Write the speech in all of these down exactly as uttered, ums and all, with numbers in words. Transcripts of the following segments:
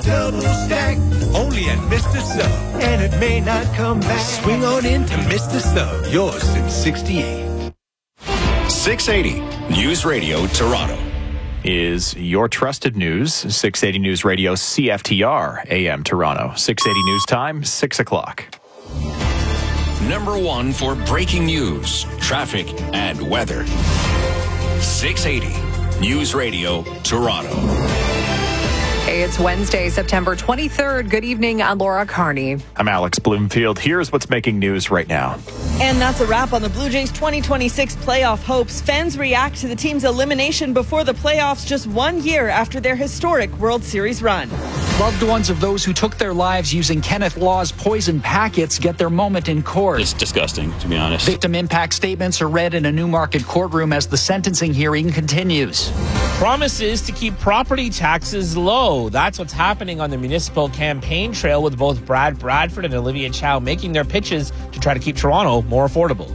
double stack, only at Mister Sub. And it may not come back. Swing on into Mister Sub, yours since sixty-eight. six eighty News Radio Toronto is your trusted news. six eighty News Radio C F T R A M Toronto. six eighty News Time, six o'clock. Number one for breaking news, traffic, and weather. six eighty News Radio Toronto. Hey, it's Wednesday, September twenty-third. Good evening. I'm Laura Carney. I'm Alex Bloomfield. Here's what's making news right now. And that's a wrap on the Blue Jays' twenty twenty-six playoff hopes. Fans react to the team's elimination before the playoffs just one year after their historic World Series run. Loved ones of those who took their lives using Kenneth Law's poison packets get their moment in court. It's disgusting, to be honest. Victim impact statements are read in a Newmarket courtroom as the sentencing hearing continues. Promises to keep property taxes low. That's what's happening on the municipal campaign trail, with both Brad Bradford and Olivia Chow making their pitches to try to keep Toronto more affordable.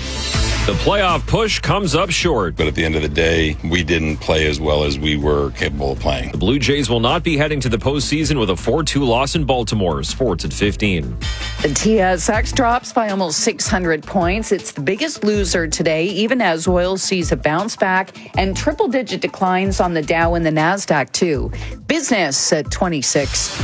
The playoff push comes up short. But at the end of the day, we didn't play as well as we were capable of playing. The Blue Jays will not be heading to the postseason with a four two loss in Baltimore. Sports at fifteen. The T S X drops by almost six hundred points. It's the biggest loser today, even as oil sees a bounce back and triple-digit declines on the Dow and the NASDAQ, too. Business at twenty-six.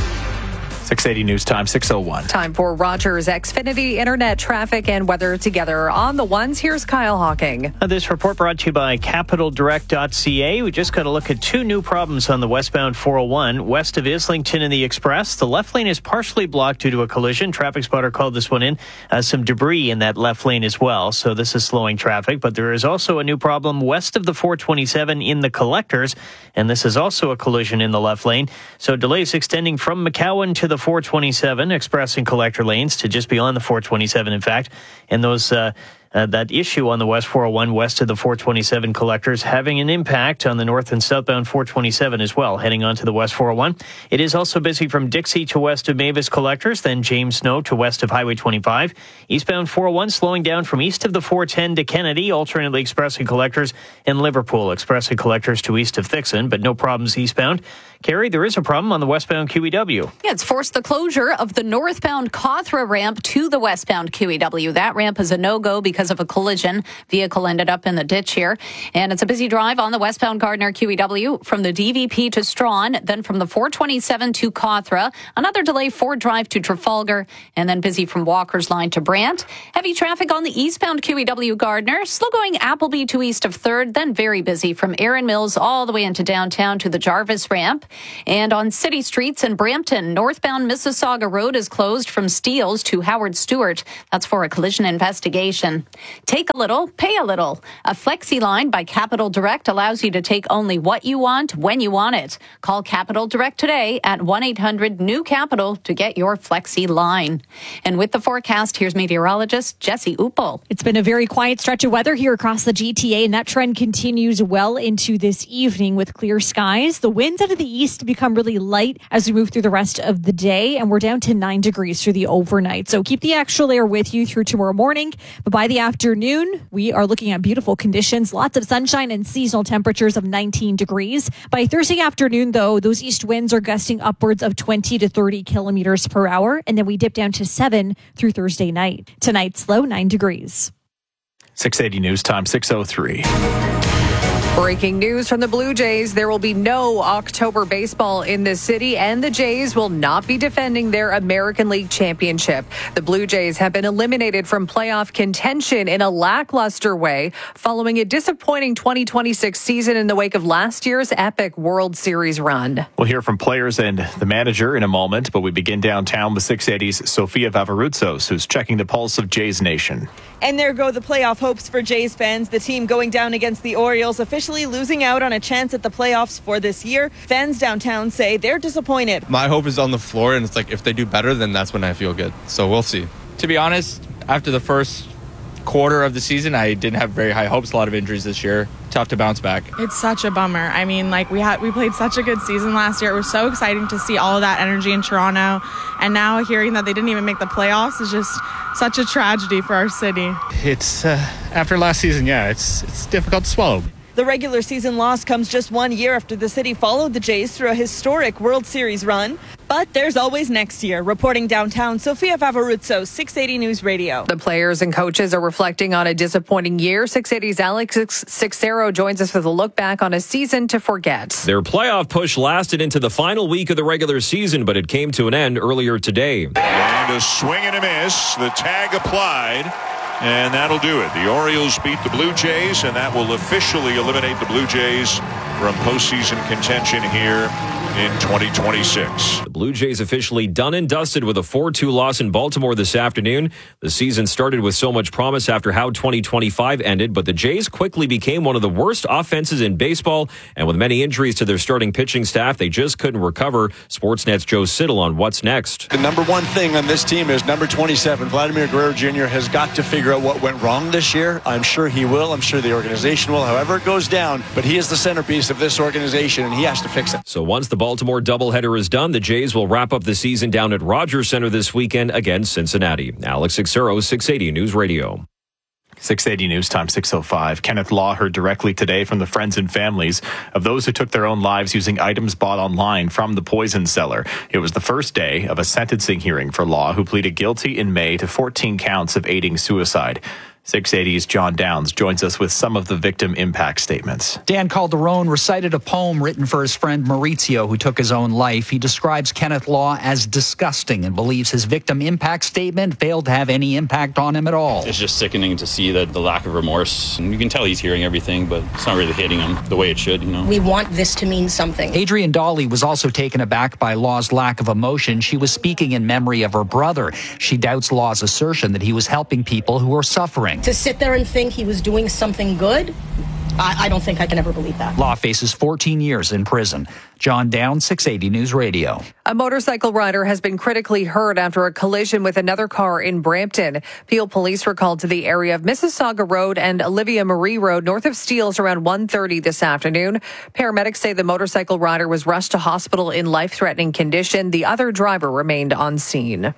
six eighty News Time, six oh one. Time for Rogers Xfinity Internet traffic and weather together on the ones. Here's Kyle Hawking. This report brought to you by capital direct dot c a. We just got a look at two new problems on the westbound four oh one. West of Islington and the Express, the left lane is partially blocked due to a collision. Traffic spotter called this one in. Uh, some debris in that left lane as well, so this is slowing traffic. But there is also a new problem west of the four twenty-seven in the Collectors, and this is also a collision in the left lane. So delays extending from McCowan to the four twenty-seven Express and Collector lanes to just beyond the four twenty-seven, in fact. And those uh, uh, that issue on the West four oh one west of the four twenty-seven Collectors having an impact on the north and southbound four twenty-seven as well, heading on to the West four oh one. It is also busy from Dixie to west of Mavis Collectors, then James Snow to west of Highway twenty-five. Eastbound four oh one slowing down from east of the four ten to Kennedy, alternately Express and Collectors, and Liverpool Express and Collectors to east of Thixon, but no problems eastbound. Carrie, there is a problem on the westbound Q E W. Yeah, it's forced the closure of the northbound Cawthra ramp to the westbound Q E W. That ramp is a no-go because of a collision. Vehicle ended up in the ditch here. And it's a busy drive on the westbound Gardner Q E W from the D V P to Strawn, then from the four twenty-seven to Cawthra. Another delay, Ford Drive to Trafalgar, and then busy from Walker's Line to Brant. Heavy traffic on the eastbound Q E W Gardner. Slow going Appleby to east of third, then very busy from Erin Mills all the way into downtown to the Jarvis ramp. And on city streets in Brampton, northbound Mississauga Road is closed from Steeles to Howard Stewart. That's for a collision investigation. Take a little, pay a little. A Flexi line by Capital Direct allows you to take only what you want when you want it. Call Capital Direct today at one eight hundred new capital to get your Flexi line. And with the forecast, here's meteorologist Jesse Uppel. It's been a very quiet stretch of weather here across the G T A, and that trend continues well into this evening with clear skies. The winds out of the east become really light as we move through the rest of the day, and we're down to nine degrees through the overnight. So keep the extra layer with you through tomorrow morning. But by the afternoon, we are looking at beautiful conditions, lots of sunshine and seasonal temperatures of nineteen degrees. By Thursday afternoon, though, those east winds are gusting upwards of twenty to thirty kilometers per hour, and then we dip down to seven through Thursday night. Tonight's low, nine degrees. six eighty News Time, six oh three. Breaking news from the Blue Jays. There will be no October baseball in the city, and the Jays will not be defending their American League championship. The Blue Jays have been eliminated from playoff contention in a lackluster way following a disappointing twenty twenty-six season in the wake of last year's epic World Series run. We'll hear from players and the manager in a moment, but we begin downtown with six eighty's Sofia Vavaroutsos, who's checking the pulse of Jays Nation. And there go the playoff hopes for Jays fans. The team going down against the Orioles, officially losing out on a chance at the playoffs for this year. Fans downtown say they're disappointed. My hope is on the floor, and it's like if they do better, then that's when I feel good. So we'll see. To be honest, after the first quarter of the season, I didn't have very high hopes. A lot of injuries this year. Tough to bounce back. It's such a bummer. I mean, like we had, we played such a good season last year. It was so exciting to see all of that energy in Toronto. And now hearing that they didn't even make the playoffs is just such a tragedy for our city. It's uh, after last season, yeah, it's it's difficult to swallow. The The regular season loss comes just one year after the city followed the Jays through a historic World Series run. But there's always next year. Reporting downtown, Sofia Favoruzzo, six eighty News Radio. The players and coaches are reflecting on a disappointing year. six eighty's Alex Sixero joins us with a look back on a season to forget. Their playoff push lasted into the final week of the regular season, but it came to an end earlier today. And a swing and a miss. The tag applied. And that'll do it. The Orioles beat the Blue Jays, and that will officially eliminate the Blue Jays from postseason contention here in twenty twenty-six. The Blue Jays officially done and dusted with a four two loss in Baltimore this afternoon. The season started with so much promise after how twenty twenty-five ended, but the Jays quickly became one of the worst offenses in baseball, and with many injuries to their starting pitching staff, they just couldn't recover. Sportsnet's Joe Siddle on what's next. The number one thing on this team is number twenty-seven, Vladimir Guerrero Junior has got to figure out what went wrong this year. I'm sure he will. I'm sure the organization will, however it goes down, but he is the centerpiece of this organization, and he has to fix it. So once the Baltimore doubleheader is done, the Jays will wrap up the season down at Rogers Center this weekend against Cincinnati. Alex Sixero, six eighty News Radio. six eighty News Time, six oh five. Kenneth Law heard directly today from the friends and families of those who took their own lives using items bought online from the poison seller. It was the first day of a sentencing hearing for Law, who pleaded guilty in May to fourteen counts of aiding suicide. six eighty's John Downs joins us with some of the victim impact statements. Dan Calderon recited a poem written for his friend Maurizio, who took his own life. He describes Kenneth Law as disgusting and believes his victim impact statement failed to have any impact on him at all. It's just sickening to see that the lack of remorse. And you can tell he's hearing everything, but it's not really hitting him the way it should, you know. We want this to mean something. Adrienne Dolly was also taken aback by Law's lack of emotion. She was speaking in memory of her brother. She doubts Law's assertion that he was helping people who were suffering. To sit there and think he was doing something good, I, I don't think I can ever believe that. Law faces fourteen years in prison. John Downs, six eighty News Radio. A motorcycle rider has been critically hurt after a collision with another car in Brampton. Peel police were called to the area of Mississauga Road and Olivia Marie Road north of Steeles around one thirty this afternoon. Paramedics say the motorcycle rider was rushed to hospital in life-threatening condition. The other driver remained on scene.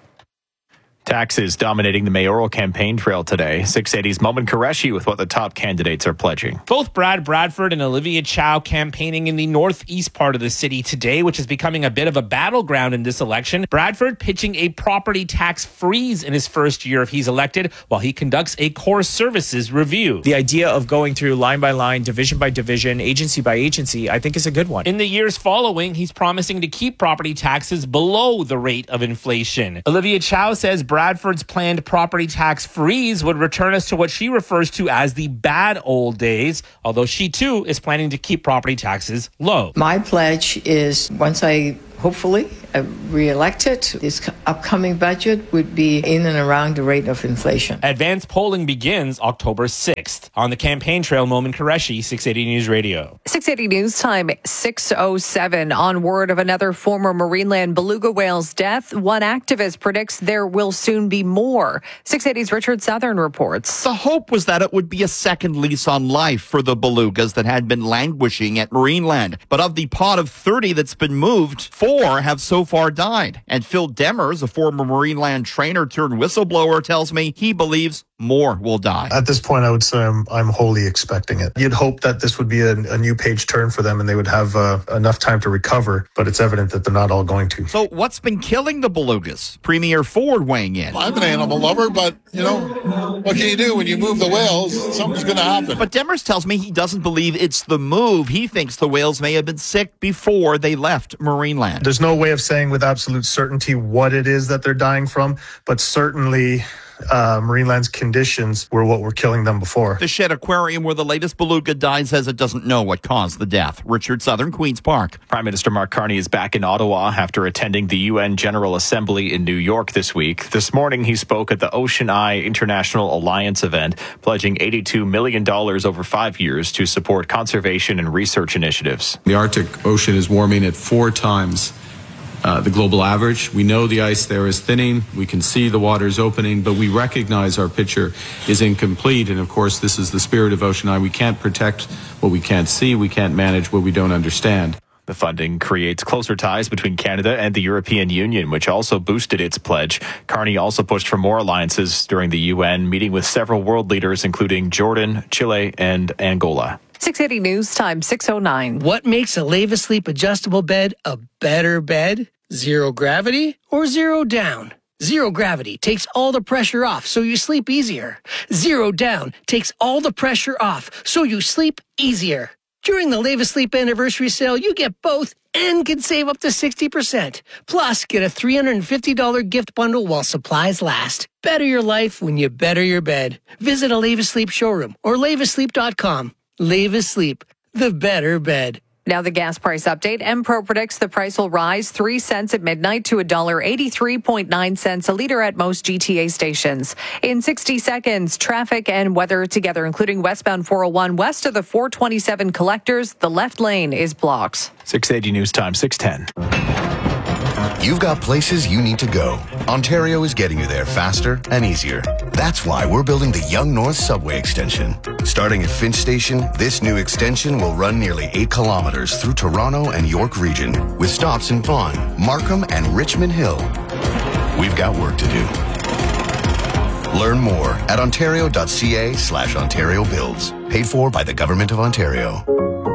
Taxes dominating the mayoral campaign trail today. six eighty's Momin Qureshi with what the top candidates are pledging. Both Brad Bradford and Olivia Chow campaigning in the northeast part of the city today, which is becoming a bit of a battleground in this election. Bradford pitching a property tax freeze in his first year if he's elected, while he conducts a core services review. The idea of going through line by line, division by division, agency by agency, I think is a good one. In the years following, he's promising to keep property taxes below the rate of inflation. Olivia Chow says Bradford's planned property tax freeze would return us to what she refers to as the bad old days, although she too is planning to keep property taxes low. My pledge is once I hopefully uh, re-elected, this upcoming budget would be in and around the rate of inflation. Advanced polling begins October sixth. On the campaign trail, Momin Qureshi, six eighty News Radio. six eighty News Time, six oh seven. On word of another former Marineland beluga whale's death, one activist predicts there will soon be more. six eighty's Richard Southern reports. The hope was that it would be a second lease on life for the belugas that had been languishing at Marineland. But of the pod of thirty that's been moved, four have so far died. And Phil Demers, a former Marineland trainer turned whistleblower, tells me he believes more will die. At this point, I would say I'm, I'm wholly expecting it. You'd hope that this would be a, a new page turn for them and they would have uh, enough time to recover, but it's evident that they're not all going to. So what's been killing the belugas? Premier Ford weighing in. I'm an animal lover, but, you know, what can you do when you move the whales? Something's going to happen. But Demers tells me he doesn't believe it's the move. He thinks the whales may have been sick before they left Marineland. There's no way of saying with absolute certainty what it is that they're dying from, but certainly uh, Marineland's conditions were what were killing them before. The Shed Aquarium, where the latest beluga died, says it doesn't know what caused the death. Richard Southern, Queen's Park. Prime Minister Mark Carney is back in Ottawa after attending the U N General Assembly in New York this week. This morning, he spoke at the Ocean Eye International Alliance event, pledging eighty-two million dollars over five years to support conservation and research initiatives. The Arctic Ocean is warming at four times Uh, the global average. We know the ice there is thinning. We can see the waters opening, but we recognize our picture is incomplete. And of course, this is the spirit of Ocean Eye. We can't protect what we can't see. We can't manage what we don't understand. The funding creates closer ties between Canada and the European Union, which also boosted its pledge. Carney also pushed for more alliances during the U N, meeting with several world leaders, including Jordan, Chile, and Angola. six eighty News Time, six oh nine. What makes a Leva Sleep adjustable bed a better bed? Zero gravity or zero down? Zero gravity takes all the pressure off so you sleep easier. Zero down takes all the pressure off so you sleep easier. During the Leva Sleep anniversary sale, you get both and can save up to sixty percent. Plus, get a three hundred fifty dollars gift bundle while supplies last. Better your life when you better your bed. Visit a Leva Sleep showroom or leva sleep dot com. Leva Sleep, the better bed. Now the gas price update. Empro predicts the price will rise three cents at midnight to one dollar eighty-three point nine cents a liter at most G T A stations. In sixty seconds, traffic and weather together, including westbound four oh one west of the four twenty-seven collectors. The left lane is blocked. six eighty News Time, six ten. You've got places you need to go. Ontario is getting you there faster and easier. That's why we're building the Yonge North Subway Extension. Starting at Finch Station, this new extension will run nearly eight kilometers through Toronto and York region, with stops in Vaughan, Markham, and Richmond Hill. We've got work to do. Learn more at ontario.ca slash Ontario Builds. Paid for by the Government of Ontario.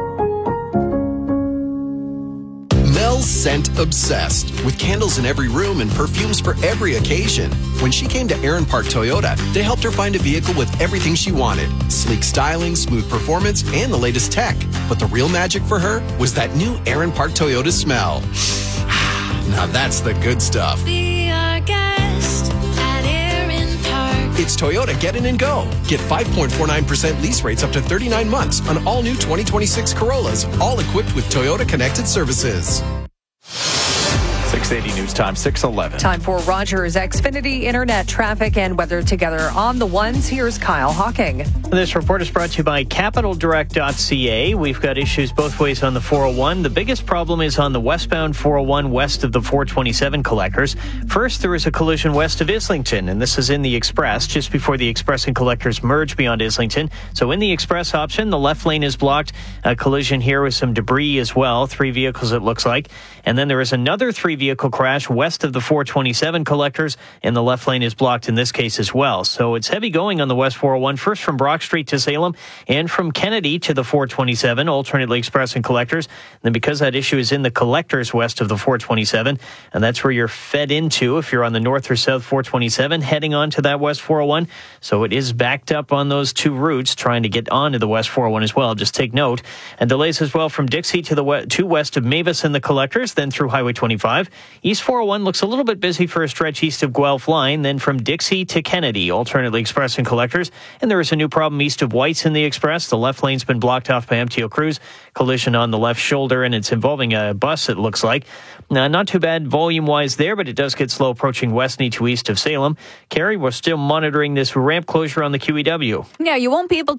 Mel's scent obsessed, with candles in every room and perfumes for every occasion. When she came to Aaron Park Toyota, they helped her find a vehicle with everything she wanted. Sleek styling, smooth performance, and the latest tech. But the real magic for her was that new Aaron Park Toyota smell. Now that's the good stuff. Be our guest at Aaron Park. It's Toyota Get In and Go. Get five point four nine percent lease rates up to thirty-nine months on all new twenty twenty-six Corollas, all equipped with Toyota Connected Services. six eighty News Time, six eleven. Time for Rogers Xfinity Internet traffic and weather together on the ones. Here's Kyle Hawking. This report is brought to you by capital direct dot c a. We've got issues both ways on the four oh one. The biggest problem is on the westbound four oh one west of the four twenty-seven collectors. First, there is a collision west of Islington, and this is in the Express, just before the Express and collectors merge beyond Islington. So in the Express option, the left lane is blocked. A collision here with some debris as well. Three vehicles, it looks like. And then there is another three-vehicle crash west of the four twenty-seven collectors, and the left lane is blocked in this case as well. So it's heavy going on the West four oh one, first from Brock Street to Salem, and from Kennedy to the four twenty-seven, alternately Express and collectors. And then because that issue is in the collectors west of the four twenty-seven, and that's where you're fed into if you're on the north or south four twenty-seven, heading on to that West four oh one. So it is backed up on those two routes, trying to get onto the West four oh one as well. Just take note. And delays as well from Dixie to the west, to west of Mavis and the collectors, then through Highway twenty-five. East four oh one looks a little bit busy for a stretch east of Guelph Line, then from Dixie to Kennedy, alternately Express and collectors. And there is a new problem east of White's in the Express. The left lane's been blocked off by M T O Cruz. Collision on the left shoulder, and it's involving a bus, it looks like. Now, not too bad volume-wise there, but it does get slow approaching west to east of Salem. Carrie, we're still monitoring this ramp closure on the Q E W. Yeah, you won't be able